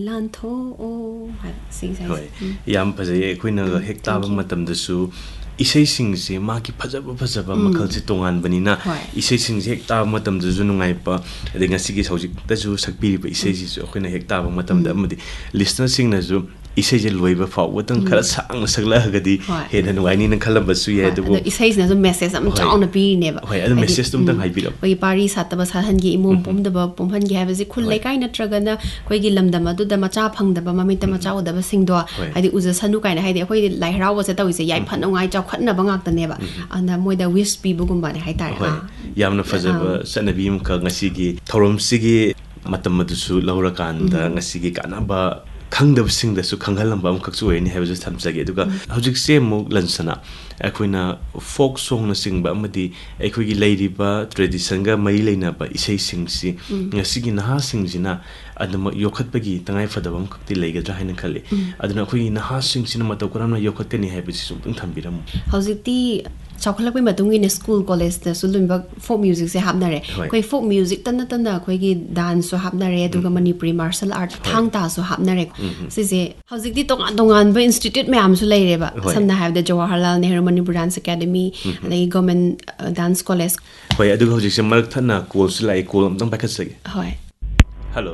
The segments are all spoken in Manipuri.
ꯂꯥꯟꯊꯣ ꯑꯣ ꯁꯤꯡꯁꯦ ꯍꯣꯏ ꯌꯥꯝ ꯐꯖꯩ ꯑꯩꯈꯣꯏꯅ ꯍꯦꯛ ꯇꯥꯕ ꯃꯇꯝꯗꯁꯨ ꯏꯁꯩꯁꯤꯡꯁꯦ ꯃꯥꯒꯤ ꯐꯖꯕ ꯃꯈꯜꯁꯦ ꯇꯣꯉꯥꯟꯕꯅꯤꯅ ꯏꯁꯩꯁꯤꯡꯁꯦ ꯍꯦꯛ ꯇꯥꯕ ꯃꯇꯝꯗꯁꯨ ꯅꯨꯡꯉꯥꯏꯕ ꯑꯗꯩ ꯉꯁꯤꯒꯤ ꯍꯧꯖꯤꯛꯇꯁꯨ ꯁꯛꯄꯤꯔꯤꯕ ꯏꯁꯩꯁꯤꯁꯨ ꯑꯩꯈꯣꯏꯅ ꯍꯦꯛ ꯇꯥꯕ ꯃꯇꯝꯗ ꯑꯃꯗꯤ ꯂꯤꯁꯅꯔꯁꯤꯡꯅꯁꯨ ꯏꯁꯩꯁꯦ ꯂꯣꯏꯕ ꯐꯥꯎꯕꯗꯪ ꯈꯔ ꯁꯥꯡꯅ ꯁꯛꯂꯛꯑꯒꯗꯤ ꯍꯦꯟꯅ ꯅꯨꯡꯉꯥꯏꯅꯤꯅ ꯈꯜꯂꯝꯕꯁꯨ ꯌꯥꯏ ꯑꯗꯨꯕꯨ ꯏꯁꯩꯁꯤꯅꯁꯨ ꯃꯦꯁꯦꯖ ꯑꯃ ꯆꯥꯎꯅ ꯄꯤꯔꯤꯅꯦꯕ ꯍꯣꯏ ꯑꯗꯨ ꯃꯦꯁꯦꯖꯇꯨ ꯑꯝꯇꯪ ꯍꯥꯏꯕꯤꯔꯛꯑꯣ ꯑꯩꯈꯣꯏꯒꯤ ꯄꯥꯔꯤ ꯁꯥꯠꯇꯕ ꯁꯥꯠꯍꯟꯒꯤ ꯏꯃꯣꯝ ꯄꯣꯝꯗꯕ ꯄꯣꯝꯍꯟꯒꯤ ꯍꯥꯏꯕꯁꯤ ꯈꯨꯜ ꯂꯩꯀꯥꯏ ꯅꯠꯇ꯭ꯔꯒꯅ ꯑꯩꯈꯣꯏꯒꯤ ꯂꯝꯗꯝ ꯑꯗꯨꯗ ꯃꯆꯥ ꯐꯪꯗꯕ ꯃꯃꯤꯠꯇ ꯃꯆꯥ ꯎꯗꯕꯁꯤꯡꯗꯣ ꯍꯥꯏꯗꯤ ꯎꯖꯁꯅꯨ ꯀꯥꯏꯅ ꯍꯥꯏꯗꯤ ꯑꯩꯈꯣꯏ ꯂꯥꯏ ꯍꯔꯥꯎꯕꯁꯦ ꯇꯧꯔꯤꯁꯦ ꯌꯥꯏꯐ ꯅꯨꯡꯉꯥꯏ ꯆꯥꯎꯈꯠꯅꯕ ꯉꯥꯛꯇꯅꯦꯕ ꯑꯗꯨꯅ ꯃꯣꯏꯗ ꯋꯤꯁ ꯄꯤꯕꯒꯨꯝꯕꯅꯦ ꯍꯥꯏꯇꯥꯔꯦ ꯌꯥꯝꯅ ꯐꯖꯕ ꯆꯠꯅꯕꯤ ꯑꯃꯈꯛ ꯉꯁꯤꯒꯤ ꯊꯧꯔꯝꯁꯤꯒꯤ ꯃꯇꯝ ꯑꯗꯨꯁꯨ ꯂꯧꯔꯀꯥꯟꯗ ꯉꯁꯤꯒꯤ ꯀꯥꯟꯅꯕ ꯈꯪꯗꯕꯁꯤꯡꯗꯁꯨ ꯈꯪꯍꯜꯂꯝꯕ ꯑꯃꯈꯛꯁꯨ ꯑꯣꯏꯅꯤ ꯍꯥꯏꯕꯁꯨ ꯊꯝꯖꯒꯦ ꯑꯗꯨꯒ ꯍꯧꯖꯤꯛꯁꯦ ꯑꯃꯨꯛ ꯂꯟꯁꯅ ꯑꯩꯈꯣꯏꯅ ꯐꯣꯛ ꯁꯣꯡꯅꯆꯤꯡꯕ ꯑꯃꯗꯤ ꯑꯩꯈꯣꯏꯒꯤ ꯂꯩꯔꯤꯕ ꯇ꯭ꯔꯦꯗꯤꯁꯟꯒ ꯃꯔꯤ ꯂꯩꯅꯕ ꯏꯁꯩꯁꯤꯡꯁꯤ ꯉꯁꯤꯒꯤ ꯅꯍꯥꯁꯤꯡꯁꯤꯅ ꯑꯗꯨꯃꯛ ꯌꯣꯛꯈꯠꯄꯒꯤ ꯇꯉꯥꯏꯐꯗꯕ ꯑꯃꯈꯛꯇꯤ ꯂꯩꯒꯗ꯭ꯔꯥ ꯍꯥꯏꯅ ꯈꯜꯂꯤ ꯑꯗꯨꯅ ꯑꯩꯈꯣꯏꯒꯤ ꯅꯍꯥꯁꯤꯡꯁꯤꯅ ꯃꯇꯧ ꯀꯔꯝꯅ ꯌꯣꯛꯈꯠꯀꯅꯤ ꯍꯥꯏꯕꯁꯤꯁꯨ ꯑꯃꯨꯛꯇꯪ ꯊꯝꯕꯤꯔꯝꯃꯨ ꯍꯧꯖꯤꯛꯇꯤ ꯆꯥꯎꯈꯠꯂꯛꯄꯒꯤ ꯃꯇꯨꯡ ꯏꯟꯅ ꯁ꯭ꯀꯨꯜ ꯀꯣꯂꯦꯖꯇꯁꯨ ꯂꯣꯏꯅꯃꯛ ꯐꯣꯛ ꯃ꯭ꯌꯨꯖꯤꯛꯁꯦ ꯍꯥꯞꯅꯔꯦ ꯑꯩꯈꯣꯏ ꯐꯣꯛ ꯃ꯭ꯌꯨꯖꯤꯛꯇ ꯅꯠꯇꯅ ꯑꯩꯈꯣꯏꯒꯤ ꯗꯥꯟꯁꯁꯨ ꯍꯥꯞꯅꯔꯦ ꯑꯗꯨꯒ ꯃꯅꯤꯄꯨꯔꯤ ꯃꯥꯔꯁꯦꯜ ꯑꯥꯔꯠ ꯊꯥꯡ ꯇꯥꯁꯨ ꯍꯥꯞꯅꯔꯦ ꯁꯤꯁꯦ ꯍꯧꯖꯤꯛꯇꯤ ꯇꯣꯉꯥꯟ ꯇꯣꯉꯥꯟꯕ ꯏꯟꯁꯇꯤꯇ꯭ꯌꯨꯠ ꯃꯌꯥꯝꯁꯨ ꯂꯩꯔꯦꯕ ꯁꯝꯅ ꯍꯥꯏꯔꯕꯗ ꯖꯋꯥꯍꯔꯂꯥꯜ ꯅꯦꯍꯔꯨ ꯃꯅꯤꯄꯨꯔ ꯗꯥꯟꯁ ꯑꯦꯀꯥꯗꯃꯤ ꯑꯗꯒꯤ ꯒꯣꯔꯃꯦꯟ ꯗꯥꯟꯁ ꯀꯣꯂꯦꯖ ꯍꯣꯏ ꯑꯗꯨꯒ ꯍꯧꯖꯤꯛꯁꯦ ꯃꯔꯛ ꯊꯠꯅ ꯀꯣꯜꯁꯨ ꯂꯥꯛꯏ ꯀꯣꯜ ꯑꯝꯇꯪ ꯄꯥꯏꯈꯠꯆꯒꯦ ꯍꯣꯏ ꯍꯜꯂꯣ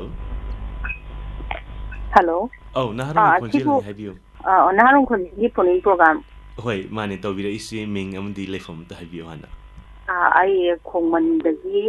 ꯍꯜꯂꯣ ꯑꯧ ꯅꯍꯥꯔꯣꯟ ꯈꯣꯟꯖꯦꯜꯅꯤ ꯍꯥꯏꯕꯤꯌꯨ ꯅꯍꯥꯔꯣꯟ ꯈꯣꯟꯖꯦꯜꯒꯤ ꯐꯣꯟ ꯄ꯭ꯔꯣꯒ꯭ꯔꯥꯝ ꯍꯣꯏ ꯃꯥꯅꯦ ꯇꯧꯕꯤꯔꯛꯏꯁꯤ ꯃꯤꯡ ꯑꯃꯗꯤ ꯂꯩꯐꯝ ꯑꯝꯇ ꯍꯥꯏꯕꯤꯌꯨ ꯍꯥꯟꯅ ꯑꯩ ꯈꯣꯡꯃꯟꯗꯒꯤ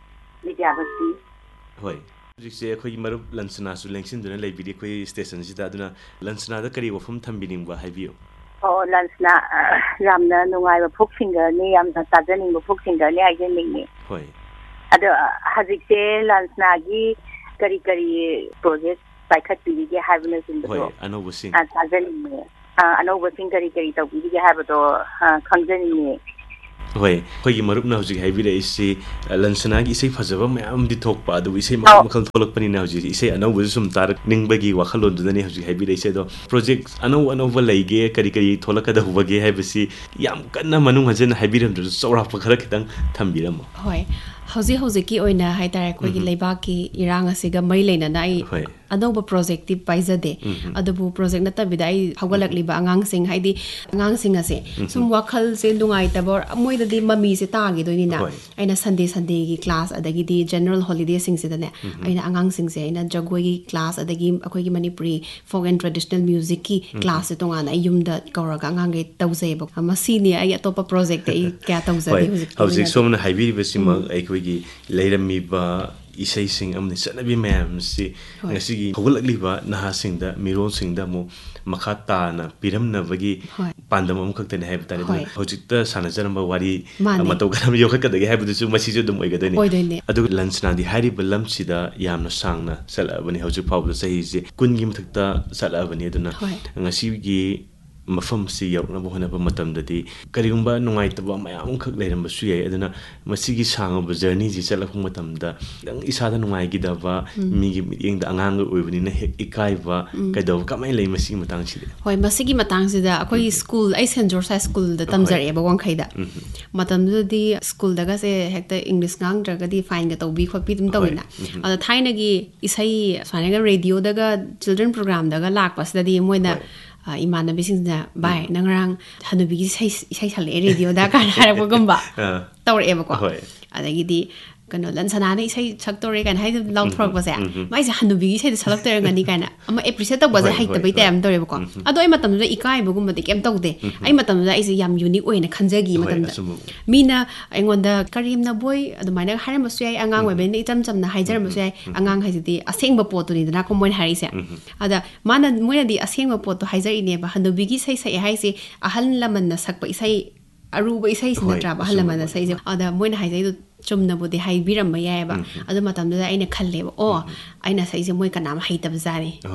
ꯕꯤꯗ꯭ꯌꯥꯄꯇꯤ ꯍꯣꯏ ꯍꯧꯖꯤꯛꯁꯦ ꯑꯩꯈꯣꯏꯒꯤ ꯃꯔꯨꯞ ꯂꯟꯁꯅꯥꯁꯨ ꯂꯦꯡꯁꯤꯟꯗꯨꯅ ꯂꯩꯕꯤꯔꯤ ꯑꯩꯈꯣꯏ ꯁ꯭ꯇꯦꯁꯟꯁꯤꯗ ꯑꯗꯨꯅ ꯂꯟꯁꯅꯥꯗ ꯀꯔꯤ ꯋꯥꯐꯝ ꯊꯝꯕꯤꯅꯤꯡꯕ ꯍꯥꯏꯕꯤꯌꯨ ꯂꯟꯁꯅꯥ ꯌꯥꯝꯅ ꯅꯨꯡꯉꯥꯏꯕ ꯐꯣꯛ ꯁꯤꯡꯒꯔꯅꯤ ꯌꯥꯝꯅ ꯇꯥꯖꯅꯤꯡꯕ ꯐꯣꯛ ꯁꯤꯡꯒꯔꯅꯤ ꯍꯥꯏꯖꯅꯤꯡꯉꯤ ꯍꯣꯏ ꯑꯗꯣ ꯍꯧꯖꯤꯛꯁꯦ ꯂꯟꯁꯅꯥꯒꯤ ꯀꯔꯤ ꯄ꯭ꯔꯣꯖꯦꯛ ꯄꯥꯏꯈꯠꯄꯤꯔꯤꯒꯦ ꯍꯥꯏꯕꯅꯆꯤꯡꯕꯗꯣ ꯑꯅꯧꯕꯁꯤꯡ ꯇꯥꯖꯅꯤꯡꯉꯦ ꯑꯅꯧꯕꯁꯤꯡ ꯀꯔꯤ ꯇꯧꯕꯤꯔꯤꯒꯦ ꯍꯥꯏꯕꯗꯣ ꯈꯪꯖꯅꯤꯡꯉꯦ ꯍꯣꯏ ꯑꯩꯈꯣꯏꯒꯤ ꯃꯔꯨꯞꯅ ꯍꯧꯖꯤꯛ ꯍꯥꯏꯕꯤꯔꯛꯏꯁꯤ ꯂꯟꯁꯅꯥꯒꯤ ꯏꯁꯩ ꯐꯖꯕ ꯃꯌꯥꯝꯗꯤ ꯊꯣꯛꯄ ꯑꯗꯨꯕꯨ ꯏꯁꯩ ꯃꯈꯜ ꯃꯈꯜ ꯊꯣꯛꯂꯛꯄꯅꯤꯅ ꯍꯧꯖꯤꯛ ꯏꯁꯩ ꯑꯅꯧꯕꯁꯨ ꯁꯨꯝ ꯇꯥꯔꯛꯅꯤꯡꯕꯒꯤ ꯋꯥꯈꯜꯂꯣꯟꯗꯨꯗꯅꯤ ꯍꯧꯖꯤꯛ ꯍꯥꯏꯕꯤꯔꯛꯏꯁꯦ ꯑꯗꯣ ꯄ꯭ꯔꯣꯖꯦꯛ ꯑꯅꯧꯕ ꯂꯩꯒꯦ ꯀꯔꯤ ꯊꯣꯛꯂꯛꯀꯗꯧꯕꯒꯦ ꯍꯥꯏꯕꯁꯤ ꯌꯥꯝ ꯀꯟꯅ ꯃꯅꯨꯡ ꯍꯟꯖꯟꯅ ꯍꯥꯏꯕꯤꯔꯝꯗ꯭ꯔꯁꯨ ꯆꯥꯎꯔꯥꯛꯄ ꯈꯔ ꯈꯤꯇꯪ ꯊꯝꯕꯤꯔꯝꯃꯣ ꯍꯣꯏ ꯍꯧꯖꯤꯛꯀꯤ ꯑꯣꯏꯅ ꯍꯥꯏꯇꯥꯔꯦ ꯑꯩꯈꯣꯏꯒꯤ ꯂꯩꯕꯥꯛꯀꯤ ꯏꯔꯥꯡ ꯑꯁꯤꯒ ꯃꯔꯤ ꯂꯩꯅꯅ ꯑꯩ ꯑꯅꯧꯕ ꯄ꯭ꯔꯣꯖꯦꯛꯇꯤ ꯄꯥꯏꯖꯗꯦ ꯑꯗꯨꯕꯨ ꯄ꯭ꯔꯣꯖꯦꯛ ꯅꯠꯇꯕꯤꯗ ꯑꯩ ꯍꯧꯒꯠꯂꯛꯂꯤꯕ ꯑꯉꯥꯡꯁꯤꯡ ꯍꯥꯏꯗꯤ ꯑꯉꯥꯡꯁꯤꯡ ꯑꯁꯦ ꯁꯨꯝ ꯋꯥꯈꯜꯁꯦ ꯅꯨꯡꯉꯥꯏꯇꯕ ꯃꯣꯏꯗꯗꯤ ꯃꯃꯤꯁꯦ ꯇꯥꯈꯤꯗꯣꯏꯅꯤꯅ ꯑꯩꯅ ꯁꯟꯗꯦꯒꯤ ꯀ꯭ꯂꯥꯁ ꯑꯗꯒꯤꯗꯤ ꯖꯦꯅꯔꯦꯜ ꯍꯣꯂꯤꯗꯦꯁꯤꯡꯁꯤꯗꯅꯦ ꯑꯩꯅ ꯑꯉꯥꯡꯁꯤꯡꯁꯦ ꯑꯩꯅ ꯖꯒꯣꯏꯒꯤ ꯀ꯭ꯂꯥꯁ ꯑꯗꯒꯤ ꯑꯩꯈꯣꯏꯒꯤ ꯃꯅꯤꯄꯨꯔꯤ ꯐꯣꯛ ꯑꯦꯟ ꯇ꯭ꯔꯦꯗꯤꯁꯅꯦꯜ ꯃ꯭ꯌꯨꯖꯤꯛꯀꯤ ꯀ꯭ꯂꯥꯁꯁꯦ ꯇꯣꯉꯥꯟꯅ ꯑꯩ ꯌꯨꯝꯗ ꯀꯧꯔꯒ ꯑꯉꯥꯡꯈꯩ ꯇꯧꯖꯩꯑꯕ ꯃꯁꯤꯅꯤ ꯑꯩ ꯑꯇꯣꯞꯄ ꯄ꯭ꯔꯣꯖꯦꯛꯇꯤ ꯑꯩ ꯀꯌꯥ ꯇꯧꯖꯗꯦ ꯍꯧꯖꯤꯛ ꯁꯣꯝꯅ ꯍꯥꯏꯕꯤꯔꯤꯕꯁꯤꯃꯛ ꯑꯩꯈꯣꯏꯒꯤ ꯂꯩꯔꯝꯃꯤꯕ ꯏꯁꯩꯁꯤꯡ ꯑꯃꯗꯤ ꯆꯠꯅꯕꯤ ꯃꯌꯥꯝꯁꯤ ꯉꯁꯤꯒꯤ ꯍꯧꯒꯠꯂꯛꯂꯤꯕ ꯅꯍꯥꯁꯤꯡꯗ ꯃꯤꯔꯣꯜꯁꯤꯡꯗ ꯑꯃꯨꯛ ꯃꯈꯥ ꯇꯥꯅ ꯄꯤꯔꯝꯅꯕꯒꯤ ꯄꯥꯟꯗꯝ ꯑꯃꯈꯛꯇꯅꯤ ꯍꯥꯏꯕ ꯇꯥꯔꯦ ꯑꯗꯨꯅ ꯍꯧꯖꯤꯛꯇ ꯁꯥꯟꯅꯖꯔꯝꯕ ꯋꯥꯔꯤ ꯃꯇꯧ ꯀꯔꯝꯅ ꯌꯣꯛꯈꯠꯀꯗꯒꯦ ꯍꯥꯏꯕꯗꯨꯁꯨ ꯃꯁꯤꯁꯨ ꯑꯗꯨꯝ ꯑꯣꯏꯒꯗꯣꯏꯅꯤ ꯑꯗꯨꯒ ꯂꯟꯁꯅꯥꯗꯤ ꯍꯥꯏꯔꯤꯕ ꯂꯝꯁꯤꯗ ꯌꯥꯝꯅ ꯁꯥꯡꯅ ꯆꯠꯂꯛꯑꯕꯅꯤ ꯍꯧꯖꯤꯛ ꯐꯥꯎꯕꯗ ꯆꯍꯤꯁꯦ 10ꯒꯤ ꯃꯊꯛꯇ ꯆꯠꯂꯛꯑꯕꯅꯤ ꯑꯗꯨꯅ ꯉꯁꯤꯒꯤ ꯃꯐꯝꯁꯤ ꯌꯧꯔꯛꯅꯕ ꯍꯣꯠꯅꯕ ꯃꯇꯝꯗꯗꯤ ꯀꯔꯤꯒꯨꯝꯕ ꯅꯨꯡꯉꯥꯏꯇꯕ ꯃꯌꯥꯝ ꯑꯃꯈꯛ ꯂꯩꯔꯝꯕꯁꯨ ꯌꯥꯏ ꯑꯗꯨꯅ ꯃꯁꯤꯒꯤ ꯁꯥꯡꯉꯕ ꯖꯔꯅꯤꯁꯤ ꯆꯠꯂꯛꯄ ꯃꯇꯝꯗ ꯈꯤꯇꯪ ꯏꯁꯥꯗ ꯅꯨꯡꯉꯥꯏꯈꯤꯗꯕ ꯃꯤꯒꯤ ꯃꯤꯠꯌꯦꯡꯗ ꯑꯉꯥꯡꯒ ꯑꯣꯏꯕꯅꯤꯅ ꯍꯦꯛ ꯏꯀꯥꯏꯕ ꯀꯃꯥꯏꯅ ꯂꯩ ꯃꯁꯤꯒꯤ ꯃꯇꯥꯡꯁꯤꯗꯤ ꯍꯣꯏ ꯃꯁꯤꯒꯤ ꯃꯇꯥꯡꯁꯤꯗ ꯑꯩꯈꯣꯏꯒꯤ ꯁ꯭ꯀꯨꯜ ꯑꯩ ꯁꯦꯟ ꯖꯣꯔꯖ ꯍꯥꯏ ꯁ꯭ꯀꯨꯜꯗ ꯇꯝꯖꯔꯛꯑꯦꯕ ꯋꯥꯡꯈꯩꯗ ꯃꯇꯝꯗꯨꯗꯗꯤ ꯁ꯭ꯀꯨꯜꯗꯒꯁꯦ ꯍꯦꯛꯇ ꯏꯪꯂꯤꯁ ꯉꯥꯡꯗ꯭ꯔꯒꯗꯤ ꯐꯥꯏꯟꯒ ꯇꯧꯕꯤ ꯈꯣꯠꯄꯤ ꯑꯗꯨꯝ ꯇꯧꯋꯤꯅ ꯑꯗꯣ ꯊꯥꯏꯅꯒꯤ ꯏꯁꯩ ꯁꯨꯃꯥꯏꯅꯒ ꯔꯦꯗꯤꯑꯣꯗꯒ ꯆꯤꯜꯗ꯭ꯔꯦꯟ ꯄ꯭ꯔꯣꯒ꯭ꯔꯥꯝꯗꯒ ꯂꯥꯛꯄꯁꯤꯗꯗꯤ ꯃꯣꯏꯅ ꯏꯃꯥꯟꯅꯕꯤꯁꯤꯡꯁꯤꯅ ꯚꯥꯏ ꯅꯪ ꯉꯔꯥꯡ ꯍꯅꯨꯕꯤꯒꯤ ꯏꯁꯩ ꯁꯛꯂꯛꯑꯦ ꯔꯦꯗꯤꯑꯣꯗ ꯀꯥꯏꯅ ꯍꯥꯏꯔꯛꯄꯒꯨꯝꯕ ꯇꯧꯔꯛꯑꯦꯕꯀꯣ ꯑꯗꯒꯤꯗꯤ ꯀꯩꯅꯣ ꯂꯟꯁꯅꯥꯅ ꯏꯁꯩ ꯁꯛꯇꯣꯔꯦ ꯀꯥꯏꯅ ꯍꯥꯏꯗꯤ ꯂꯥꯎꯊꯣꯔꯛꯄꯁꯦ ꯃꯥꯏꯁꯦ ꯍꯅꯨꯕꯤꯒꯤ ꯏꯁꯩꯗ ꯁꯛꯂꯛꯇꯣꯏꯔꯝꯒꯅꯤ ꯀꯥꯏꯅ ꯑꯃ ꯑꯦꯄ꯭ꯔꯤꯁꯤꯌꯦꯠ ꯇꯧꯕꯁꯦ ꯍꯩꯇꯕꯩ ꯇꯥꯏꯞ ꯑꯃ ꯇꯧꯔꯦꯕꯀꯣ ꯑꯗꯣ ꯑꯩ ꯃꯇꯝꯗꯨꯗ ꯏꯀꯥꯏꯕꯒꯨꯝꯕꯗꯤ ꯀꯩꯝ ꯇꯧꯗꯦ ꯑꯩ ꯃꯇꯝꯗꯨꯗ ꯑꯩꯁꯦ ꯌꯥꯝ ꯌꯨꯅꯤꯛ ꯑꯣꯏꯅ ꯈꯟꯖꯈꯤ ꯃꯇꯝꯗ ꯃꯤꯅ ꯑꯩꯉꯣꯟꯗ ꯀꯔꯤꯝꯅ ꯕꯣꯏ ꯑꯗꯨꯃꯥꯏꯅ ꯍꯥꯏꯔꯝꯕꯁꯨ ꯌꯥꯏ ꯑꯉꯥꯡ ꯑꯣꯏꯕꯅꯤꯅ ꯏꯆꯝ ꯆꯝꯅ ꯍꯥꯏꯖꯔꯝꯕꯁꯨ ꯌꯥꯏ ꯑꯉꯥꯡ ꯍꯥꯏꯁꯤꯗꯤ ꯑꯁꯦꯡꯕ ꯄꯣꯠꯇꯨꯅꯤꯗꯅꯀꯣ ꯃꯣꯏꯅ ꯍꯥꯏꯔꯤꯁꯦ ꯑꯗ ꯃꯣꯏꯅꯗꯤ ꯑꯁꯦꯡꯕ ꯄꯣꯠꯇꯣ ꯍꯥꯏꯖꯔꯤꯅꯦꯕ ꯍꯅꯨꯕꯤꯒꯤ ꯏꯁꯩ ꯁꯛꯑꯦ ꯍꯥꯏꯁꯦ ꯑꯍꯜ ꯂꯃꯟꯅ ꯁꯛꯄ ꯏꯁꯩ ꯑꯔꯨꯕ ꯏꯁꯩꯁꯤ ꯅꯠꯇ꯭ꯔꯕ ꯑꯍꯜ ꯂꯃꯟꯅ ꯏꯁꯩꯁꯦ ꯑꯗ ꯃꯣꯏꯅ ꯍꯥꯏꯖꯩꯗꯣ ꯆꯨꯝꯅꯕꯨꯗꯤ ꯍꯥꯏꯕꯤꯔꯝꯕ ꯌꯥꯏꯑꯕ ꯑꯗꯨ ꯃꯇꯝꯗꯨꯗ ꯑꯩꯅ ꯈꯜꯂꯦꯕ ꯑꯩꯅ ꯁꯛꯏꯁꯦ ꯃꯣꯏ ꯀꯅꯥꯝ ꯍꯩꯇꯕꯖꯥꯠꯅꯤ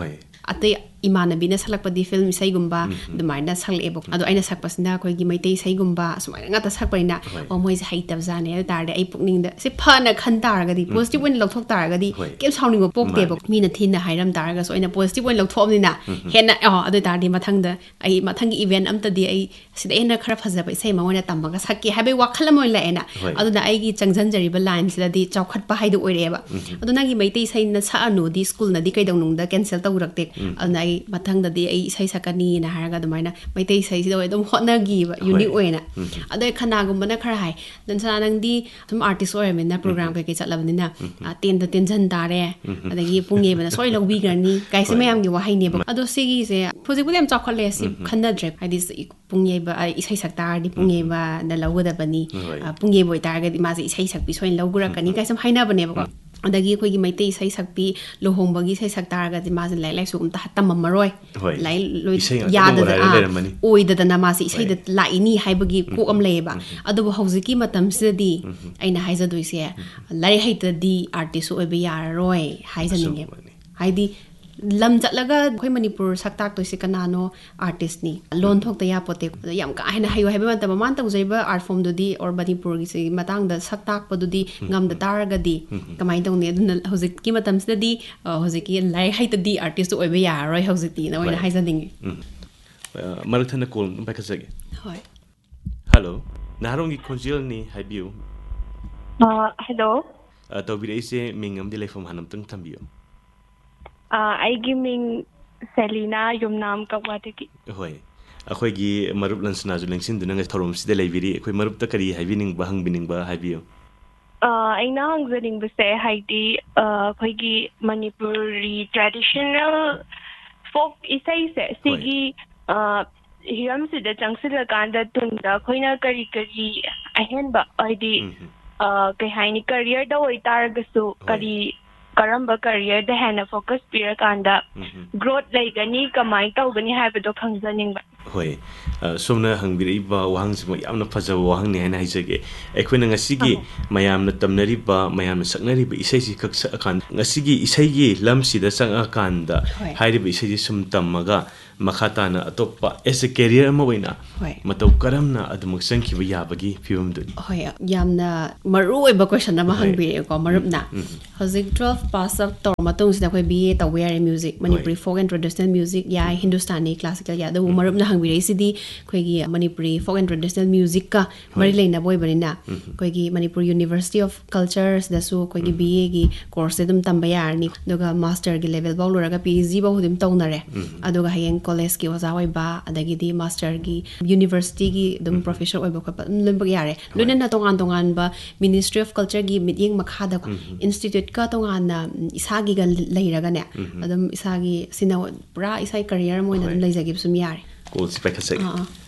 ꯑꯇꯩ ꯏꯃꯥꯟꯅꯕꯤꯅ ꯁꯛꯂꯛꯄꯗꯤ ꯐꯤꯜꯝ ꯏꯁꯩꯒꯨꯝꯕ ꯑꯗꯨꯃꯥꯏꯅ ꯁꯛꯂꯛꯑꯦꯕ ꯑꯗꯣ ꯑꯩꯅ ꯁꯛꯄꯁꯤꯅ ꯑꯩꯈꯣꯏꯒꯤ ꯃꯩꯇꯩ ꯏꯁꯩꯒꯨꯝꯕ ꯁꯨꯃꯥꯏꯅ ꯉꯥꯛꯇ ꯁꯛꯄꯅꯤꯅ ꯑꯣ ꯃꯣꯏꯁꯦ ꯍꯩꯇꯕꯖꯥꯠꯅꯦ ꯑꯗꯨ ꯇꯥꯔꯗꯤ ꯑꯩ ꯄꯨꯛꯅꯤꯡꯗ ꯁꯤ ꯐꯅ ꯈꯟ ꯇꯥꯔꯒꯗꯤ ꯄꯣꯖꯤꯇꯤቭ ꯑꯣꯏꯅ ꯂꯧꯊꯣꯛ ꯇꯥꯔꯒꯗꯤ ꯀꯩꯝ ꯁꯥꯎꯅꯤꯡꯕ ꯄꯣꯛꯇꯦꯕ ꯃꯤꯅ ꯊꯤꯅ ꯍꯥꯏꯔꯝ ꯇꯥꯔꯒꯁꯨ ꯑꯩꯅ ꯄꯣꯖꯤꯇꯤቭ ꯑꯣꯏꯅ ꯂꯧꯊꯣꯛꯑꯕꯅꯤꯅ ꯍꯦꯟꯅ ꯑꯗꯨ ꯇꯥꯔꯗꯤ ꯃꯊꯪꯗ ꯑꯩ ꯃꯊꯪꯒꯤ ꯏꯚꯦꯟꯠ ꯑꯝꯇꯗꯤ ꯑꯩ ꯁꯤꯗ ꯍꯦꯟꯅ ꯈꯔ ꯐꯖꯕ ꯏꯁꯩ ꯑꯃ ꯑꯣꯏꯅ ꯇꯝꯃꯒ ꯁꯛꯀꯦ ꯍꯥꯏꯕꯒꯤ ꯋꯥꯈꯜ ꯑꯃ ꯑꯣꯏꯅ ꯂꯥꯛꯑꯦꯅ ꯑꯗꯨꯅ ꯑꯩꯒꯤ ꯆꯪꯖꯟꯖꯔꯤꯕ ꯂꯥꯏꯟꯁꯤꯗꯗꯤ ꯆꯥꯎꯈꯠꯄ ꯍꯥꯏꯗꯣ ꯑꯣꯏꯔꯛꯑꯦꯕ ꯑꯗꯣ ꯅꯪꯒꯤ ꯃꯩꯇꯩ ꯏꯁꯩꯅ ꯁꯛꯑꯅꯨꯗꯤ ꯁ꯭ꯀꯨꯜꯅꯗꯤ ꯀꯩꯗꯧꯅꯨꯡꯗ ꯀꯦꯟꯁꯦꯜ ꯇꯧꯔꯛꯇꯦ ꯑꯗꯨꯅ ꯑꯩ ꯃꯊꯪꯗꯗꯤ ꯑꯩ ꯏꯁꯩ ꯁꯛꯀꯅꯤꯅ ꯍꯥꯏꯔꯒ ꯑꯗꯨꯃꯥꯏꯅ ꯃꯩꯇꯩ ꯏꯁꯩꯁꯤꯗ ꯑꯗꯨꯝ ꯍꯣꯠꯅꯈꯤꯕ ꯌꯨꯅꯤꯛ ꯑꯣꯏꯅ ꯑꯗꯣ ꯀꯅꯥꯒꯨꯝꯕꯅ ꯈꯔ ꯍꯥꯏ ꯅꯟꯁꯅꯥ ꯅꯪꯗꯤ ꯁꯨꯝ ꯑꯥꯔꯇꯤꯁ ꯑꯣꯏꯔꯕꯅꯤꯅ ꯄ꯭ꯔꯣꯒ꯭ꯔꯥꯝ ꯀꯩꯀꯩ ꯆꯠꯂꯕꯅꯤꯅ ꯇꯦꯟꯗ ꯇꯦꯟꯁꯤꯟ ꯇꯥꯔꯦ ꯑꯗꯒꯤ ꯄꯨꯡ ꯌꯩꯕꯅ ꯁꯣꯏ ꯂꯧꯕꯤꯈ꯭ꯔꯅꯤ ꯀꯥꯏꯁꯦ ꯃꯌꯥꯝꯒꯤ ꯋꯥꯍꯩꯅꯦꯕ ꯑꯗꯣ ꯁꯤꯒꯤꯁꯦ ꯍꯧꯖꯤꯛꯄꯨꯗꯤ ꯌꯥꯝ ꯆꯥꯎꯈꯠꯂꯦ ꯁꯤ ꯈꯟꯅꯗ꯭ꯔꯦ ꯍꯥꯏꯗꯤ ꯄꯨꯡ ꯌꯩꯕ ꯏꯁꯩ ꯁꯛ ꯇꯥꯔꯗꯤ ꯄꯨꯡ ꯌꯩꯕꯅ ꯂꯧꯒꯗꯕꯅꯤ ꯄꯨꯡ ꯌꯩꯕ ꯑꯣꯏꯇꯥꯔꯒꯗꯤ ꯃꯥꯁꯦ ꯏꯁꯩ ꯁꯛꯄꯤ ꯁꯣꯏꯅ ꯂꯧꯒꯔꯛꯀꯅꯤ ꯀꯥꯏ ꯁꯨꯝ ꯍꯥꯏꯅꯕꯅꯦꯕꯀோ ꯑꯗꯒꯤ ꯑꯩꯈꯣꯏꯒꯤ ꯃꯩꯇꯩ ꯏꯁꯩ ꯁꯛꯄꯤ ꯂꯨꯍꯣꯡꯕꯒꯤ ꯏꯁꯩ ꯁꯛ ꯇꯥꯔꯒꯗꯤ ꯃꯥꯁꯦ ꯂꯥꯏꯔꯤꯛ ꯂꯥꯏꯁꯨ ꯑꯝꯇ ꯇꯝꯃꯝꯃꯔꯣꯏ ꯑꯣꯏꯗꯗꯅ ꯃꯥꯁꯦ ꯏꯁꯩꯗ ꯂꯥꯛꯏꯅꯤ ꯍꯥꯏꯕꯒꯤ ꯀꯣꯛ ꯑꯃ ꯂꯩꯌꯦꯕ ꯑꯗꯨꯕꯨ ꯍꯧꯖꯤꯛꯀꯤ ꯃꯇꯝꯁꯤꯗꯗꯤ ꯑꯩꯅ ꯍꯥꯏꯖꯗꯣꯏꯁꯦ ꯂꯥꯏꯔꯤꯛ ꯍꯩꯇꯗꯤ ꯑꯥꯔꯇꯤꯁꯁꯨ ꯑꯣꯏꯕ ꯌꯥꯔꯔꯣꯏ ꯍꯥꯏꯖꯅꯤꯡꯉꯦ ꯍꯥꯏꯗꯤ ꯂꯝ ꯆꯠꯂꯒ ꯑꯩꯈꯣꯏ ꯃꯅꯤꯄꯨꯔ ꯁꯛ ꯇꯥꯛꯇꯣꯏꯁꯦ ꯀꯅꯥꯅꯣ ꯑꯥꯔꯇꯤꯁꯅꯤ ꯂꯣꯟ ꯊꯣꯛꯇ ꯌꯥꯄꯣꯠꯇꯦ ꯑꯗꯣ ꯌꯥꯝ ꯀꯥ ꯍꯦꯟꯅ ꯍꯩꯌꯨ ꯍꯥꯏꯕ ꯃꯇꯝꯗ ꯃꯥꯅ ꯇꯧꯖꯔꯤꯕ ꯑꯥꯔꯠ ꯐꯣꯝꯗꯨꯗꯤ ꯑꯣꯔ ꯃꯅꯤꯄꯨꯔꯒꯤ ꯃꯇꯥꯡꯗ ꯁꯛ ꯇꯥꯛꯄꯗꯨꯗꯤ ꯉꯝꯗ ꯇꯥꯔꯒꯗꯤ ꯀꯃꯥꯏꯅ ꯇꯧꯅꯤ ꯑꯗꯨꯅ ꯍꯧꯖꯤꯛꯀꯤ ꯃꯇꯝꯁꯤꯗꯗꯤ ꯍꯧꯖꯤꯛꯀꯤ ꯂꯥꯏꯔꯤꯛ ꯍꯩꯇꯗꯤ ꯑꯥꯔꯇꯤꯁꯇꯨ ꯑꯣꯏꯕ ꯌꯥꯔꯔꯣꯏ ꯍꯧꯖꯤꯛꯇꯤꯅ ꯑꯣꯏꯅ ꯍꯥꯏꯖꯅꯤꯡꯉꯤ ꯃꯔꯛ ꯊꯟꯅ ꯀꯣꯜ ꯑꯗꯨꯝ ꯄꯥꯏꯈꯠꯆꯒꯦ ꯍꯣꯏ ꯍꯜꯂꯣ ꯅꯍꯥꯔꯣꯡꯒꯤ ꯈꯣꯟꯖꯦꯜꯅꯤ ꯍꯥꯏꯕꯤꯌꯨ ꯍꯜꯂꯣ ꯇꯧꯕꯤꯔꯛꯏꯁꯦ ꯃꯤꯡ ꯑꯃꯗꯤ ꯂꯩꯐꯝ ꯍꯥꯟꯅ ꯑꯝꯇꯪ ꯊꯝꯕꯤꯌꯨ ꯑꯩꯒꯤ ꯃꯤꯡ ꯁꯦꯂꯤꯅꯥ ꯌꯨꯝꯅꯥꯝ ꯀꯛꯋꯥꯗꯒꯤ ꯍꯣꯏ ꯑꯩꯈꯣꯏꯒꯤ ꯃꯔꯨꯞ ꯂꯟꯁꯅꯥꯁꯨ ꯂꯦꯡꯁꯤꯟꯗꯨꯅ ꯉꯁꯤ ꯊꯧꯔꯝꯁꯤꯗ ꯂꯩꯕꯤꯔꯤ ꯑꯩꯈꯣꯏ ꯃꯔꯨꯞꯇ ꯀꯔꯤ ꯍꯥꯏꯕꯤꯅꯤꯡꯕ ꯍꯪꯕꯤꯅꯤꯡꯕ ꯍꯥꯏꯕꯤꯌꯨ ꯑꯩꯅ ꯍꯪꯖꯅꯤꯡꯕꯁꯦ ꯍꯥꯏꯗꯤ ꯑꯩꯈꯣꯏꯒꯤ ꯃꯅꯤꯄꯨꯔꯤ ꯇ꯭ꯔꯦꯗꯤꯁꯅꯦꯜ ꯐꯣꯛ ꯏꯁꯩꯁꯦ ꯁꯤꯒꯤ ꯍꯤꯔꯝꯁꯤꯗ ꯆꯪꯁꯤꯜꯂꯀꯥꯟꯗ ꯇꯨꯡꯗ ꯑꯩꯈꯣꯏꯅ ꯀꯔꯤ ꯀꯔꯤ ꯑꯍꯦꯟꯕ ꯍꯥꯏꯗꯤ ꯀꯩ ꯍꯥꯏꯅꯤ ꯀꯔꯤꯌꯔꯗ ꯑꯣꯏꯇꯥꯔꯒꯁꯨ ꯀꯔꯝꯕ ꯀꯔꯤꯌꯔꯗ ꯍꯦꯟꯅ ꯐꯣꯀꯁ ꯄꯤꯔꯀꯥꯟꯗ ꯒ꯭ꯔꯣꯠ ꯂꯩꯒꯅꯤ ꯀꯃꯥꯏꯅ ꯇꯧꯒꯅꯤ ꯍꯥꯏꯕꯗꯣ ꯈꯪꯖꯅꯤꯡꯕ ꯍꯣꯏ ꯁꯣꯝꯅ ꯍꯪꯕꯤꯔꯛꯏꯕ ꯋꯥꯍꯪꯁꯤꯃ ꯌꯥꯝꯅ ꯐꯖꯕ ꯋꯥꯍꯪꯅꯤ ꯍꯥꯏꯅ ꯍꯥꯏꯖꯒꯦ ꯑꯩꯈꯣꯏꯅ ꯉꯁꯤꯒꯤ ꯃꯌꯥꯝꯅ ꯇꯝꯅꯔꯤꯕ ꯃꯌꯥꯝꯅ ꯁꯛꯅꯔꯤꯕ ꯏꯁꯩꯁꯤ ꯈꯛ ꯁꯛꯑꯀꯥꯟꯗ ꯉꯁꯤꯒꯤ ꯏꯁꯩꯒꯤ ꯂꯝꯁꯤꯗ ꯆꯪꯉꯀꯥꯟꯗ ꯍꯥꯏꯔꯤꯕ ꯏꯁꯩꯁꯤ ꯁꯨꯝ ꯇꯝꯃꯒ ꯃꯈꯥ ꯇꯥꯅ ꯑꯇꯣꯞꯄ ꯑꯦꯁ ꯑꯦ ꯀꯦꯔꯤꯌꯔ ꯑꯃ ꯑꯣꯏꯅ ꯃꯇꯧ ꯀꯔꯝꯅ ꯑꯗꯨꯃꯛ ꯆꯪꯈꯤꯕ ꯌꯥꯕꯒꯤ ꯐꯤꯕꯝꯗꯨꯅꯤ ꯍꯣꯏ ꯌꯥꯝꯅ ꯃꯔꯨꯑꯣꯏꯕ ꯀꯣꯏꯁꯟ ꯑꯃ ꯍꯪꯕꯤꯔꯛꯑꯦꯀꯣ ꯃꯔꯨꯞꯅ ꯍꯧꯖꯤꯛ 12 ꯄꯥꯁ ꯑꯞ ꯇꯧꯔ ꯃꯇꯨꯡꯁꯤꯗ ꯑꯩꯈꯣꯏ BA ꯇꯧꯕ ꯌꯥꯔꯦ music Manipuri folk and traditional music ꯌꯥꯏ ꯍꯤꯟꯗꯨꯁꯇꯥꯅꯤ ꯀ꯭ꯂꯥꯁꯤꯀꯦꯜ ꯌꯥꯏ ꯑꯗꯨꯕꯨ ꯃꯔꯨꯞꯅ ꯍꯪꯕꯤꯔꯛꯏꯁꯤꯗꯤ ꯑꯩꯈꯣꯏꯒꯤ ꯃꯅꯤꯄꯨꯔꯤ ꯐꯣꯛ ꯑꯦꯟ ꯇ꯭ꯔꯦꯗꯤꯁꯅꯦꯜ ꯃ꯭ꯌꯨꯖꯤꯛꯀ ꯃꯔꯤ ꯂꯩꯅꯕ ꯑꯣꯏꯕꯅꯤꯅ ꯑꯩꯈꯣꯏꯒꯤ ꯃꯅꯤꯄꯨꯔ ꯌꯨꯅꯤꯚꯔꯁꯤꯇꯤ ꯑꯣꯐ ꯀꯜꯆꯔꯁꯤꯗꯁꯨ ꯑꯩꯈꯣꯏꯒꯤ BAꯒꯤ ꯀꯣꯔꯁꯁꯦ ꯑꯗꯨꯝ ꯇꯝꯕ ꯌꯥꯔꯅꯤ ꯑꯗꯨꯒ ꯃꯥꯁꯇꯔꯒꯤ ꯂꯦꯚꯦꯜ ꯐꯥꯎ ꯂꯣꯏꯔꯒ PhD ꯐꯥꯎ ꯑꯗꯨꯝ ꯇꯧꯅꯔꯦ ꯑꯗꯨꯒ ꯍꯌꯦꯡ ꯀꯣꯂꯦꯖꯀꯤ ꯑꯣꯖꯥ ꯑꯣꯏꯕ ꯑꯗꯒꯤꯗꯤ ꯃꯥꯁꯇꯔꯒꯤ ꯌꯨꯅꯤꯚꯔꯁꯤꯇꯤꯒꯤ ꯑꯗꯨꯝ ꯄ꯭ꯔꯣꯐꯦꯁꯔ ꯑꯣꯏꯕ ꯈꯣꯠꯄ ꯑꯗꯨꯝ ꯂꯣꯏꯅꯃꯛ ꯌꯥꯔꯦ ꯂꯣꯏꯅꯅ ꯇꯣꯉꯥꯟ ꯇꯣꯉꯥꯟꯕ ꯃꯤꯅꯤꯁꯇ꯭ꯔꯤ ꯑꯣꯐ ꯀꯜꯆꯔꯒꯤ ꯃꯤꯠꯌꯦꯡ ꯃꯈꯥꯗ ꯏꯟꯁꯇꯤꯇ꯭ꯌꯨꯠꯀ ꯇꯣꯉꯥꯟꯅ ꯏꯁꯥꯒꯤꯒ ꯂꯩꯔꯒꯅꯦ ꯑꯗꯨꯝ ꯏꯁꯥꯒꯤ ꯁꯤꯅ ꯄꯨꯔꯥ ꯏꯁꯥꯒꯤ ꯀꯔꯤꯌꯔ ꯑꯃ ꯑꯣꯏꯅ ꯑꯗꯨꯝ ꯂꯩꯖꯈꯤꯕꯁꯨ ꯌꯥꯔꯦ ꯀꯣꯜꯁꯤ ꯄꯥꯏꯈꯠꯆꯒꯦ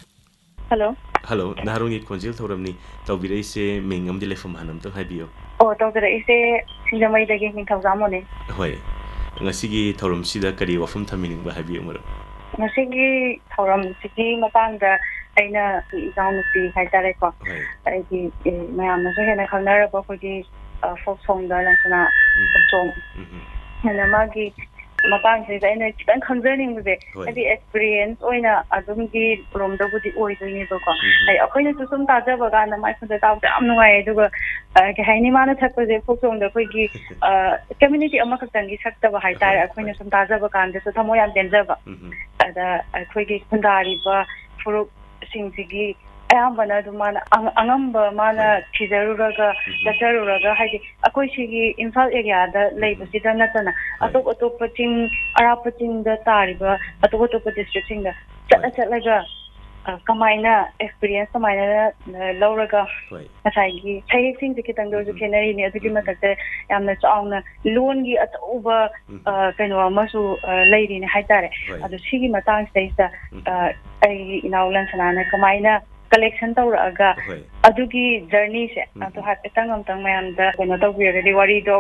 ꯍꯜꯂꯣ ꯍꯜꯂꯣ ꯅꯍꯥꯔꯣꯡꯒꯤ ꯈꯣꯟꯖꯦꯜ ꯊꯧꯔꯝꯅꯤ ꯇꯧꯕꯤꯔꯛꯏꯁꯦ ꯃꯤꯡ ꯑꯃꯗꯤ ꯂꯩꯐꯝ ꯍꯥꯟꯅ ꯑꯝꯇꯪ ꯍꯥꯏꯕꯤꯌꯨ ꯇꯧꯖꯔꯛꯏꯁꯦ ꯁꯤꯡꯖꯃꯩꯗꯒꯤ ꯅꯤꯡꯊꯧꯖꯥꯃꯣꯅꯦ ꯍꯣꯏ ꯉꯁꯤꯒꯤ ꯊꯧꯔꯝꯁꯤꯗ ꯀꯔꯤ ꯋꯥꯐꯝ ꯊꯝꯕꯤꯅꯤꯡꯕ ꯍꯥꯏꯕꯤꯌꯨ ꯃꯔꯨꯞ ꯉꯁꯤꯒꯤ ꯊꯧꯔꯝꯁꯤꯒꯤ ꯃꯇꯥꯡꯗ ꯑꯩꯅ ꯏꯅꯥꯎꯅꯨꯄꯤ ꯍꯥꯏꯇꯥꯔꯦꯀꯣ ꯑꯩꯒꯤ ꯃꯌꯥꯝꯅꯁꯨ ꯍꯦꯟꯅ ꯈꯪꯅꯔꯕ ꯑꯩꯈꯣꯏꯒꯤ ꯐꯣꯛ ꯁꯣꯡꯗ ꯂꯟꯁꯅꯥ ꯁꯣꯡ ꯍꯦꯟꯅ ꯃꯥꯒꯤ ꯃꯇꯥꯡꯁꯤꯗ ꯑꯩꯅ ꯈꯤꯇꯪ ꯈꯪꯖꯅꯤꯡꯕꯁꯦ ꯍꯥꯏꯗꯤ ꯑꯦꯛꯁꯄꯤꯔꯤꯌꯦꯟꯁ ꯑꯣꯏꯅ ꯑꯗꯨꯝꯒꯤ ꯔꯣꯝꯗꯕꯨꯗꯤ ꯑꯣꯏꯗꯣꯏꯅꯦꯕꯀꯣ ꯍꯥꯏꯗꯤ ꯑꯩꯈꯣꯏꯅꯁꯨ ꯁꯨꯝ ꯇꯥꯖꯕ ꯀꯥꯟꯗ ꯃꯥꯏ ꯈꯣꯟꯖꯦꯜ ꯇꯥꯕꯗ ꯌꯥꯝ ꯅꯨꯡꯉꯥꯏꯌꯦ ꯑꯗꯨꯒ ꯀꯩ ꯍꯥꯏꯅꯤ ꯃꯥꯅ ꯁꯛꯄꯁꯦ ꯐꯣꯛ ꯁꯣꯡꯗ ꯑꯩꯈꯣꯏꯒꯤ ꯀꯝꯃ꯭ꯌꯨꯅꯤꯇꯤ ꯑꯃꯈꯛꯇꯪꯒꯤ ꯁꯛꯇꯕ ꯍꯥꯏꯇꯥꯔꯦ ꯑꯩꯈꯣꯏꯅ ꯁꯨꯝ ꯇꯥꯖꯕ ꯀꯥꯟꯗꯁꯨ ꯊꯃꯣꯏ ꯌꯥꯝ ꯄꯦꯟꯖꯕ ꯑꯗ ꯑꯩꯈꯣꯏꯒꯤ ꯈꯨꯟꯗꯥꯔꯤꯕ ꯐꯨꯔꯨꯞꯁꯤꯡꯁꯤꯒꯤ ꯑꯌꯥꯝꯕꯅ ꯑꯗꯨꯝ ꯃꯥꯅ ꯑꯉꯝꯕ ꯃꯥꯅ ꯊꯤꯖꯔꯨꯔꯒ ꯆꯠꯆꯔꯨꯔꯒ ꯍꯥꯏꯗꯤ ꯑꯩꯈꯣꯏ ꯁꯤꯒꯤ ꯏꯝꯐꯥꯜ ꯑꯦꯔꯤꯌꯥꯗ ꯂꯩꯕꯁꯤꯗ ꯅꯠꯇꯅ ꯑꯇꯣꯞ ꯑꯇꯣꯞꯄ ꯆꯤꯡ ꯑꯔꯥꯞꯄ ꯆꯤꯡꯗ ꯇꯥꯔꯤꯕ ꯑꯇꯣꯞ ꯑꯇꯣꯞꯄ ꯗꯤꯁꯇ꯭ꯔꯤꯛꯁꯤꯡꯗ ꯆꯠꯂꯒ ꯀꯃꯥꯏꯅ ꯑꯦꯛꯁꯄꯤꯔꯤꯌꯦꯟꯁ ꯀꯃꯥꯏꯅ ꯂꯧꯔꯒ ꯉꯁꯥꯏꯒꯤ ꯁꯩꯍꯦꯛꯁꯤꯡꯁꯦ ꯈꯤꯇꯪꯗ ꯑꯣꯏꯔꯁꯨ ꯈꯦꯠꯅꯔꯤꯅꯤ ꯑꯗꯨꯒꯤ ꯃꯊꯛꯇ ꯌꯥꯝꯅ ꯆꯥꯎꯅ ꯂꯣꯟꯒꯤ ꯑꯆꯧꯕ ꯀꯩꯅꯣ ꯑꯃꯁꯨ ꯂꯩꯔꯤꯅꯦ ꯍꯥꯏꯇꯥꯔꯦ ꯑꯗꯣ ꯁꯤꯒꯤ ꯃꯇꯥꯡꯁꯤꯗꯩꯁꯤꯗ ꯑꯩꯒꯤ ꯏꯅꯥꯎ ꯂꯟꯁꯅꯥꯅ ꯀꯃꯥꯏꯅ ꯀꯂꯦꯛꯁꯟ ꯇꯧꯔꯛꯑꯒ ꯑꯗꯨꯒꯤ ꯖꯔꯅꯤꯁꯦ ꯑꯗꯨ ꯍꯥꯏꯐꯦꯠꯇꯪ ꯑꯝꯇꯪ ꯃꯌꯥꯝꯗ ꯀꯩꯅꯣ ꯇꯧꯕꯤꯔꯒꯗꯤ ꯋꯥꯔꯤꯗꯣ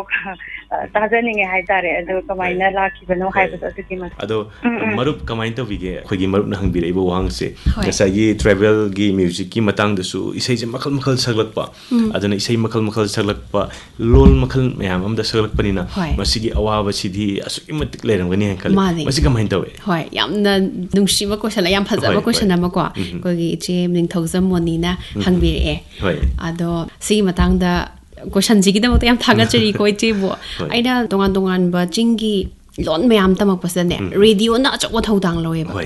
ꯇꯥꯖꯅꯤꯡꯉꯦ ꯍꯥꯏꯇꯥꯔꯦ ꯑꯗꯨ ꯀꯃꯥꯏꯅ ꯂꯥꯛꯈꯤꯕꯅꯣ ꯍꯥꯏꯕꯗꯣ ꯑꯗꯨꯒꯤ ꯑꯗꯣ ꯃꯔꯨꯞ ꯀꯃꯥꯏꯅ ꯇꯧꯕꯤꯒꯦ ꯑꯩꯈꯣꯏꯒꯤ ꯃꯔꯨꯞꯅ ꯍꯪꯕꯤꯔꯛꯏꯕ ꯋꯥꯍꯪꯁꯦ ꯉꯁꯥꯏꯒꯤ ꯇ꯭ꯔꯥꯏꯕꯦꯜꯒꯤ ꯃ꯭ꯌꯨꯖꯤꯛꯀꯤ ꯃꯇꯥꯡꯗꯁꯨ ꯏꯁꯩꯁꯦ ꯃꯈꯜ ꯃꯈꯜ ꯁꯛꯂꯛꯄ ꯑꯗꯨꯅ ꯏꯁꯩ ꯃꯈꯜ ꯃꯈꯜ ꯁꯛꯂꯛꯄ ꯂꯣꯜ ꯃꯈꯜ ꯃꯌꯥꯝ ꯑꯃꯗ ꯁꯛꯂꯛꯄꯅꯤꯅ ꯃꯁꯤꯒꯤ ꯑꯋꯥꯕꯁꯤꯗꯤ ꯑꯁꯨꯛꯀꯤ ꯃꯇꯤꯛ ꯂꯩꯔꯝꯒꯅꯤ ꯍꯥꯏꯅ ꯈꯜꯂꯤ ꯃꯁꯤ ꯀꯃꯥꯏꯅ ꯇꯧꯏ ꯍꯣꯏ ꯌꯥꯝꯅ ꯅꯨꯡꯁꯤꯕ ꯀꯣꯏꯁꯟ ꯌꯥꯝ ꯐꯖꯕ ꯀꯣꯏꯁꯟ ꯑꯃꯀꯣ ꯑꯩꯈꯣꯏꯒꯤ ꯏꯆꯦ ꯅꯤꯡꯊꯧꯖꯝ ꯃꯣꯅꯤꯅ ꯍꯪꯕꯤꯔꯛꯑꯦ ꯑꯗꯣ ꯁꯤꯒꯤ ꯃꯇꯥꯡꯗ ꯀꯣꯏꯁꯟꯁꯤꯒꯤꯗꯃꯛꯇ ꯌꯥꯝ ꯊꯥꯒꯠꯆꯔꯤꯀꯣ ꯏꯆꯦꯕꯨ ꯑꯩꯅ ꯇꯣꯉꯥꯟ ꯇꯣꯉꯥꯟꯕ ꯆꯤꯡꯒꯤ ꯂꯣꯟ ꯃꯌꯥꯝ ꯇꯝꯃꯛꯄꯁꯤꯗꯅꯦ ꯔꯦꯗꯤꯑꯣꯅ ꯑꯆꯧꯕ ꯊꯧꯗꯥꯡ ꯂꯧꯋꯦꯕ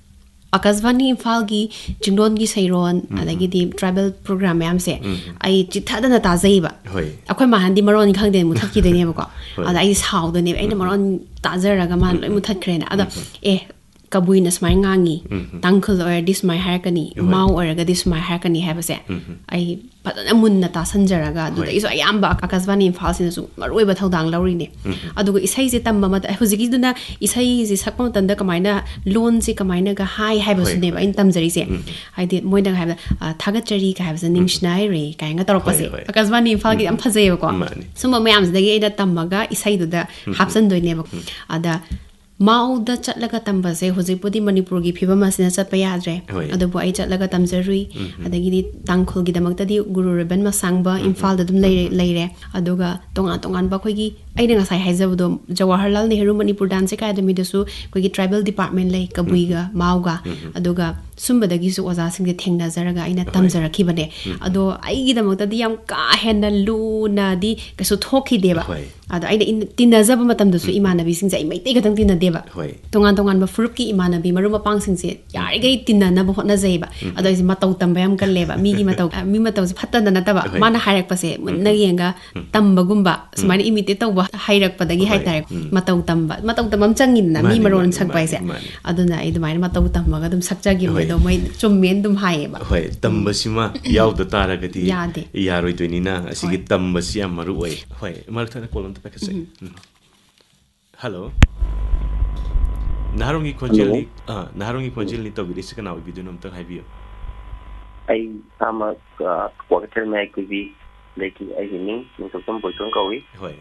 ꯑꯀꯥꯁꯕꯥꯅꯤ ꯏꯝꯐꯥꯜꯒꯤ ꯆꯤꯡꯂꯣꯟꯒꯤ ꯁꯩꯔꯣꯟ ꯑꯗꯒꯤꯗꯤ ꯇ꯭ꯔꯥꯏꯕꯦꯜ ꯄ꯭रोग्राम ꯃꯌꯥꯝꯁꯦ ꯑꯩ ꯆꯤꯊꯗꯅ ꯇꯥꯖꯩꯕ ꯑꯩꯈꯣꯏ ꯃꯥꯍꯟꯗꯤ ꯃꯔꯣꯟ ꯈꯪꯗꯦ ꯃꯨꯊꯠꯈꯤꯗꯣꯏꯅꯦꯕꯀꯣ ꯑꯗ ꯑꯩ ꯁꯥꯎꯗꯣꯏꯅꯦꯕ ꯑꯩꯅ ꯃꯔꯣꯟ ꯇꯥꯖꯔꯒ ꯃꯥꯅ ꯂꯣꯏ ꯃꯨꯊꯠꯈ꯭ꯔꯦꯅ ꯑꯗ ꯀꯕꯨꯏꯅ ꯁꯨꯃꯥꯏꯅ ꯉꯥꯡꯉꯤ ꯇꯥꯡꯈꯨꯜ ꯑꯣꯏꯔꯗꯤ ꯁꯨꯃꯥꯏꯅ ꯍꯥꯏꯔꯛꯀꯅꯤ ꯃꯥꯎ ꯑꯣꯏꯔꯒꯗꯤ ꯁꯨꯃꯥꯏꯅ ꯍꯥꯏꯔꯛꯀꯅꯤ ꯍꯥꯏꯕꯁꯦ ꯑꯩ ꯐꯖꯅ ꯃꯨꯟꯅ ꯇꯥꯁꯟꯖꯔꯒ ꯑꯗꯨꯗꯒꯤꯁꯨ ꯑꯌꯥꯝꯕ ꯑꯀꯥꯁꯕꯥꯅꯤ ꯏꯝꯐꯥꯜꯁꯤꯅꯁꯨ ꯃꯔꯨꯑꯣꯏꯕ ꯊꯧꯗꯥꯡ ꯂꯧꯔꯤꯅꯦ ꯑꯗꯨꯒ ꯏꯁꯩꯁꯦ ꯇꯝꯕ ꯍꯧꯖꯤꯛꯀꯤꯗꯨꯅ ꯏꯁꯩꯁꯦ ꯁꯛꯄ ꯃꯇꯝꯗ ꯀꯃꯥꯏꯅ ꯂꯣꯟꯁꯦ ꯀꯃꯥꯏꯅꯒ ꯍꯥꯏꯕꯁꯨꯅꯦꯕ ꯑꯩꯅ ꯇꯝꯖꯔꯤꯁꯦ ꯍꯥꯏꯗꯤ ꯃꯣꯏꯅ ꯍꯥꯏꯕꯗ ꯊꯥꯒꯠꯆꯔꯤ ꯀꯥꯏ ꯍꯥꯏꯕꯁꯦ ꯅꯤꯡꯁꯤꯅꯥꯏꯔꯦ ꯀꯥꯏꯅꯒ ꯇꯧꯔꯛꯄꯁꯦ ꯑꯀꯥꯁꯕꯥꯅꯤ ꯏꯝꯐꯥꯜꯒꯤ ꯌꯥꯝ ꯐꯖꯩꯌꯦꯕꯀꯣ ꯁꯨꯝꯕ ꯃꯌꯥꯝꯁꯤꯗꯒꯤ ꯑꯩꯅ ꯇꯝꯃꯒ ꯏꯁꯩꯗꯨꯗ ꯍꯥꯞꯆꯟꯗꯣꯏꯅꯦꯕ ꯑꯗ ꯃꯥꯎꯗ ꯆꯠꯂꯒ ꯇꯝꯕꯁꯦ ꯍꯧꯖꯤꯛꯄꯨꯗꯤ ꯃꯅꯤꯄꯨꯔꯒꯤ ꯐꯤꯕꯝ ꯑꯁꯤꯅ ꯆꯠꯄ ꯌꯥꯗ꯭ꯔꯦ ꯑꯗꯨꯕꯨ ꯑꯩ ꯆꯠꯂꯒ ꯇꯝꯖꯔꯨꯏ ꯑꯗꯒꯤꯗꯤ ꯇꯥꯡꯈꯨꯜꯒꯤꯗꯃꯛꯇꯗꯤ ꯒꯨꯔꯨ ꯔꯦꯕꯦꯟ ꯃꯁꯥꯡꯕ ꯏꯝꯐꯥꯜꯗ ꯑꯗꯨꯝ ꯂꯩꯔꯦ ꯑꯗꯨꯒ ꯇꯣꯉꯥꯟ ꯇꯣꯉꯥꯟꯕ ꯑꯩꯈꯣꯏꯒꯤ ꯑꯩꯅ ꯉꯁꯥꯏ ꯍꯥꯏꯖꯕꯗꯣ ꯖꯋꯥꯍꯔꯂꯥꯜ ꯅꯦꯍꯔꯨ ꯃꯅꯤꯄꯨꯔ ꯗꯥꯟꯁ ꯑꯦꯀꯥꯗꯃꯤꯗꯁꯨ ꯑꯩꯈꯣꯏꯒꯤ ꯇ꯭ꯔꯥꯏꯕꯦꯜ ꯗꯤꯄꯥꯔꯠꯃꯦꯟ ꯂꯩ ꯀꯕꯨꯏꯒ ꯃꯥꯎꯒ ꯑꯗꯨꯒ ꯁꯨꯝꯕꯗꯒꯤꯁꯨ ꯑꯣꯖꯥꯁꯤꯡꯁꯦ ꯊꯦꯡꯅꯖꯔꯒ ꯑꯩꯅ ꯇꯝꯖꯔꯛꯈꯤꯕꯅꯦ ꯑꯗꯣ ꯑꯩꯒꯤꯗꯃꯛꯇꯗꯤ ꯌꯥꯝ ꯀꯥ ꯍꯦꯟꯅ ꯂꯨꯅꯗꯤ ꯀꯩꯁꯨ ꯊꯣꯛꯈꯤꯗꯦꯕ ꯑꯗꯣ ꯑꯩꯅ ꯇꯤꯟꯅꯖꯕ ꯃꯇꯝꯗꯁꯨ ꯏꯃꯥꯟꯅꯕꯤꯁꯤꯡꯁꯦ ꯑꯩ ꯃꯩꯇꯩ ꯈꯛꯇꯪ ꯇꯤꯟꯅꯗꯦꯕ ꯇꯣꯉꯥꯟ ꯇꯣꯉꯥꯟꯕ ꯐꯨꯔꯨꯞꯀꯤ ꯏꯃꯥꯟꯅꯕꯤ ꯃꯔꯨꯞ ꯃꯄꯥꯡꯁꯤꯡꯁꯦ ꯌꯥꯔꯤꯈꯩ ꯇꯤꯟꯅꯅꯕ ꯍꯣꯠꯅꯖꯩꯕ ꯑꯗꯣ ꯑꯩꯁꯦ ꯃꯇꯧ ꯇꯝꯕ ꯌꯥꯝ ꯀꯜꯂꯦꯕ ꯃꯤ ꯃꯇꯧꯁꯦ ꯐꯠꯇꯅ ꯅꯠꯇꯕ ꯃꯥꯅ ꯍꯥꯏꯔꯛꯄꯁꯦ ꯃꯨꯟꯅ ꯌꯦꯡꯒ ꯇꯝꯕꯒꯨꯝꯕ ꯁꯨꯃꯥꯏꯅ ꯏꯃꯤꯇꯦꯠ ꯇꯧꯕ ꯍꯩꯔꯛꯄꯗꯒꯤ ꯍꯥꯏꯇꯥꯔꯦ ꯃꯇꯧ ꯇꯝꯕ ꯑꯃ ꯆꯪꯉꯤꯗꯅ ꯃꯤ ꯃꯔꯣꯟ ꯁꯛꯄ ꯍꯥꯏꯁꯦ ꯑꯗꯨꯅ ꯑꯩ ꯑꯗꯨꯃꯥꯏꯅ ꯃꯇꯧ ꯇꯝꯃꯒ ꯑꯗꯨꯝ ꯁꯛꯆꯈꯤꯕꯅꯦ ꯑꯗꯣ ꯃꯣꯏ ꯆꯨꯝꯃꯦꯅ ꯑꯗꯨꯝ ꯍꯥꯏꯌꯦꯕ ꯍꯣꯏ ꯇꯝꯕꯁꯤꯃ ꯌꯥꯎꯗ ꯇꯥꯔꯒꯗꯤ ꯌꯥꯔꯣꯏꯗꯣꯏꯅꯤꯅ ꯑꯁꯤꯒꯤ ꯇꯝꯕꯁꯤ ꯌꯥꯝ ꯃꯔꯨ ꯑꯣꯏ ꯍꯣꯏ ꯃꯔꯛꯊꯠꯅ ꯀꯣꯜ ꯑꯝꯇ ꯄꯥꯏꯈꯠꯆꯩ ꯍꯜꯂꯣ ꯅꯍꯥꯔꯣꯡꯒꯤ ꯈꯣꯟꯖꯦꯜꯅꯤ ꯇꯧꯕꯤꯔꯤꯁꯤ ꯀꯅꯥ ꯑꯣꯏꯕꯤꯗꯣꯏꯅꯣ ꯑꯝꯇꯪ ꯍꯥꯏꯕꯤꯌꯨ ꯑꯩ ꯏꯁꯥꯃꯛ ꯀ꯭ꯋꯥꯀꯩꯊꯦꯜ ꯃꯌꯥꯏꯀꯨꯏꯕꯤꯗꯒꯤ ꯑꯩꯒꯤ ꯃꯤꯡ ꯅꯤꯡꯊꯧꯖꯝ ꯕꯣꯏꯇꯣꯟ ꯀꯧꯏ ꯍꯣꯏ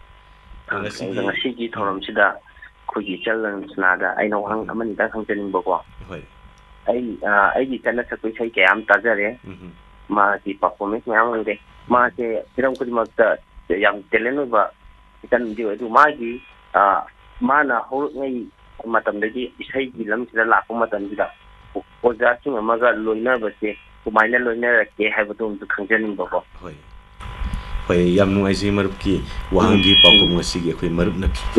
ꯉꯁꯤꯒꯤ ꯊꯧꯔꯝꯁꯤꯗ ꯑꯩꯈꯣꯏꯒꯤ ꯏꯆꯜ ꯔꯟꯁꯅꯥꯗ ꯑꯩꯅ ꯋꯥꯍꯪ ꯑꯃꯅꯤꯗꯪ ꯍꯪꯖꯅꯤꯡꯕꯀꯣ ꯑꯩꯒꯤ ꯏꯆꯟꯅ ꯁꯛꯄ ꯏꯁꯩ ꯀꯌꯥ ꯑꯃ ꯇꯥꯖꯔꯦ ꯃꯥꯒꯤ ꯄꯔꯐꯣꯔꯃꯦꯟꯁ ꯃꯌꯥꯝ ꯎꯔꯦ ꯃꯥꯁꯦ ꯍꯤꯔꯝ ꯈꯨꯗꯤꯡꯃꯛꯇ ꯌꯥꯝ ꯇꯦꯂꯦꯟ ꯑꯣꯏꯕ ꯏꯆꯟꯗꯤ ꯑꯣꯏ ꯑꯗꯨ ꯃꯥꯒꯤ ꯃꯥꯅ ꯍꯧꯔꯛꯉꯩ ꯃꯇꯝꯗꯒꯤ ꯏꯁꯩꯒꯤ ꯂꯝꯁꯤꯗ ꯂꯥꯛꯄ ꯃꯇꯝꯁꯤꯗ ꯑꯣꯖꯥꯁꯤꯡ ꯑꯃꯒ ꯂꯣꯏꯅꯕꯁꯦ ꯀꯃꯥꯏꯅ ꯂꯣꯏꯅꯔꯛꯀꯦ ꯍꯥꯏꯕꯗꯨ ꯑꯝꯇ ꯈꯪꯖꯅꯤꯡꯕꯀꯣ ꯍꯣꯏ ꯌꯥꯝ ꯅꯨꯡꯉꯥꯏꯖꯩ ꯃꯔꯨꯞꯀꯤ ꯋꯥꯍꯪꯒꯤ ꯄꯥꯎꯈꯨꯝ ꯉꯁꯤꯒꯤ ꯑꯩꯈꯣꯏ ꯃꯔꯨꯞꯅ